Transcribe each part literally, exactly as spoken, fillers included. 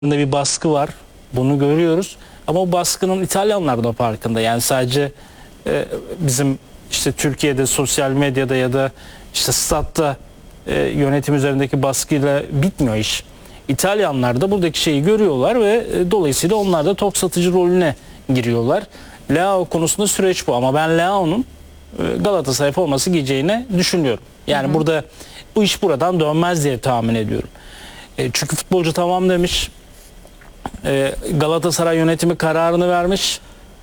bir baskı var. Bunu görüyoruz. Ama o baskının İtalyanlar da farkında. Yani sadece e, bizim işte Türkiye'de sosyal medyada ya da işte statta e, yönetim üzerindeki baskıyla bitmiyor iş. İtalyanlar da buradaki şeyi görüyorlar ve e, dolayısıyla onlar da top satıcı rolüne giriyorlar. Leao konusunda süreç bu ama ben Leao'nun e, Galatasaray forması giyeceğini düşünüyorum. Yani hı hı. burada bu iş buradan dönmez diye tahmin ediyorum. E, çünkü futbolcu tamam demiş. Galatasaray yönetimi kararını vermiş.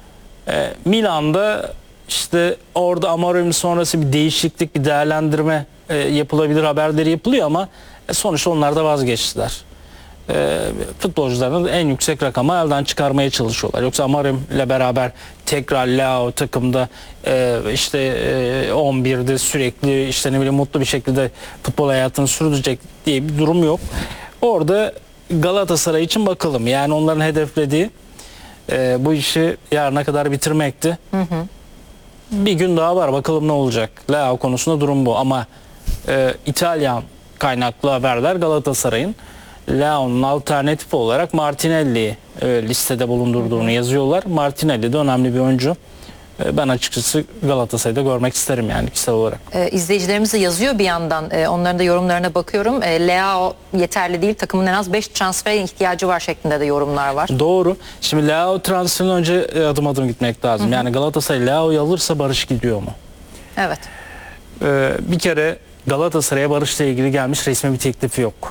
Milan'da işte orada Amorim sonrası bir değişiklik, bir değerlendirme yapılabilir haberleri yapılıyor ama sonuçta onlar da vazgeçtiler. Futbolcuların en yüksek rakamı elden çıkarmaya çalışıyorlar. Yoksa Amorim ile beraber tekrar Leao takımda işte on birde sürekli işte ne bileyim mutlu bir şekilde futbol hayatını sürdürecek diye bir durum yok. Orada Galatasaray için bakalım. Yani onların hedeflediği e, bu işi yarına kadar bitirmekti. Hı hı. Bir gün daha var. Bakalım ne olacak. Leao konusunda durum bu. Ama e, İtalyan kaynaklı haberler Galatasaray'ın Leao'nun alternatif olarak Martinelli'yi e, listede bulundurduğunu hı hı. yazıyorlar. Martinelli de önemli bir oyuncu. Ben açıkçası Galatasaray'da görmek isterim yani kişisel olarak. E, izleyicilerimiz de yazıyor bir yandan. E, onların da yorumlarına bakıyorum. E, Leao yeterli değil. Takımın en az beş transfere ihtiyacı var şeklinde de yorumlar var. Doğru. Şimdi Leao transferinin önce adım adım gitmek lazım. Hı hı. Yani Galatasaray Leao'yu alırsa Barış gidiyor mu? Evet. Ee, bir kere Galatasaray'a Barış'la ilgili gelmiş resmi bir teklifi yok.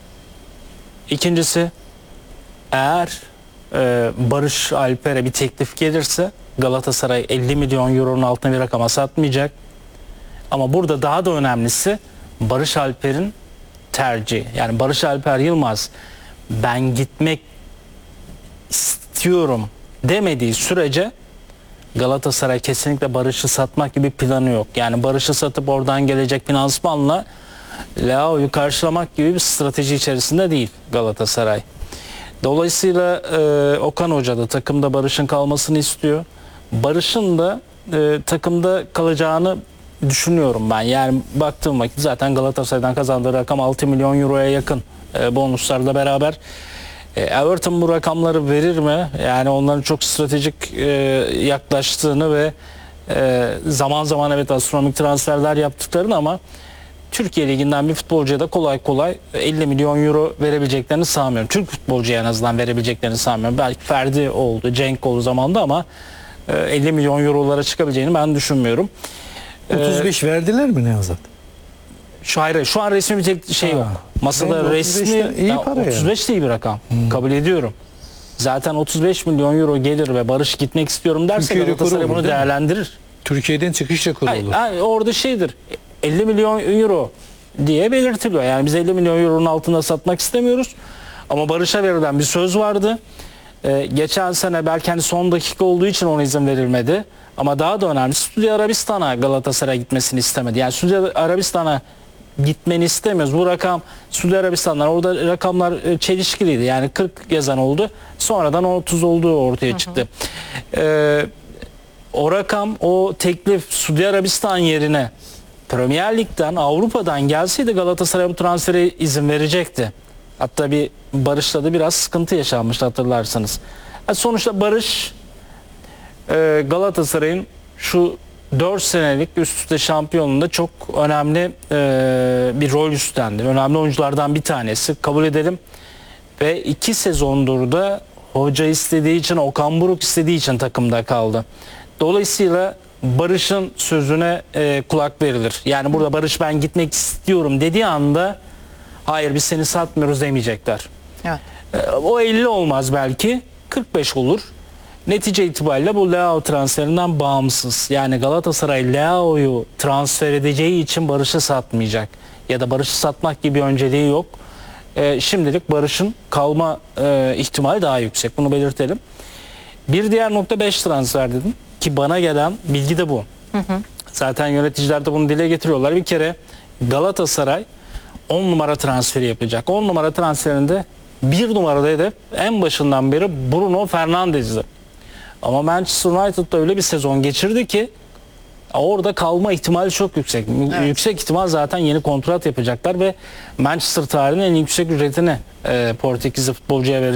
İkincisi eğer e, Barış Alper'e bir teklif gelirse Galatasaray elli milyon euronun altına bir rakama satmayacak. Ama burada daha da önemlisi Barış Alper'in tercihi. Yani Barış Alper Yılmaz ben gitmek istiyorum demediği sürece Galatasaray kesinlikle Barış'ı satmak gibi planı yok. Yani Barış'ı satıp oradan gelecek finansmanla Leao'yu karşılamak gibi bir strateji içerisinde değil Galatasaray. Dolayısıyla e, Okan Hoca da takımda Barış'ın kalmasını istiyor. Barış'ın da e, takımda kalacağını düşünüyorum ben. Yani baktığım vakit zaten Galatasaray'dan kazandığı rakam altı milyon euroya yakın e, bonuslarla beraber. E, Everton bu rakamları verir mi? Yani onların çok stratejik e, yaklaştığını ve e, zaman zaman evet astronomik transferler yaptıklarını ama Türkiye Ligi'nden bir futbolcuya da kolay kolay elli milyon euro verebileceklerini sanmıyorum. Türk futbolcuya en azından verebileceklerini sanmıyorum. Belki Ferdi oldu, Cenk oldu zamanda ama elli milyon eurolara çıkabileceğini ben düşünmüyorum. otuz beş ee, verdiler mi Nevzat? Şu hayır, şu an resmi bir tek şey yok. Masada resmi iyi para otuz beş yani. değil bir rakam. Hmm. Kabul ediyorum. Zaten otuz beş milyon euro gelir ve Barış gitmek istiyorum derse Türkiye Galatasaray bunu değerlendirir. Türkiye'den çıkış rekoru olur. Hayır, orada şeydir. elli milyon euro diye belirtiliyor. Yani biz elli milyon euronun altında satmak istemiyoruz. Ama Barış'a verilen bir söz vardı. Ee, geçen sene belki hani son dakika olduğu için ona izin verilmedi. Ama daha da önemli Suudi Arabistan'a Galatasaray gitmesini istemedi. Yani Suudi Arabistan'a gitmeni istemiyoruz. Bu rakam Suudi Arabistan'dan orada rakamlar çelişkiliydi. Yani kırk yazan oldu. Sonradan otuz olduğu ortaya çıktı. Hı hı. Ee, o rakam, o teklif Suudi Arabistan yerine Premier Lig'den, Avrupa'dan gelseydi Galatasaray bu transfere izin verecekti. Hatta bir Barış'la da biraz sıkıntı yaşanmıştı hatırlarsanız. Sonuçta Barış Galatasaray'ın şu dört senelik üst üste şampiyonluğunda çok önemli bir rol üstlendi. Önemli oyunculardan bir tanesi. Kabul edelim. Ve iki sezondur da hoca istediği için, Okan Buruk istediği için takımda kaldı. Dolayısıyla Barış'ın sözüne e, kulak verilir. Yani burada Barış ben gitmek istiyorum dediği anda hayır biz seni satmıyoruz demeyecekler. Evet. E, o elli olmaz belki. kırk beş olur. Netice itibariyle bu Leao transferinden bağımsız. Yani Galatasaray Leao'yu transfer edeceği için Barış'ı satmayacak. Ya da Barış'ı satmak gibi önceliği yok. E, şimdilik Barış'ın kalma e, ihtimali daha yüksek. Bunu belirtelim. Bir diğer nokta beş transfer dedim. Ki bana gelen bilgi de bu. Hı hı. Zaten yöneticiler de bunu dile getiriyorlar. Bir kere Galatasaray on numara transferi yapacak. on numara transferinde bir numarada hedef en başından beri Bruno Fernandes'di. Ama Manchester United'da öyle bir sezon geçirdi ki orada kalma ihtimali çok yüksek. Evet. Yüksek ihtimal zaten yeni kontrat yapacaklar ve Manchester tarihinin en yüksek ücretini e, Portekizli futbolcuya verecekler.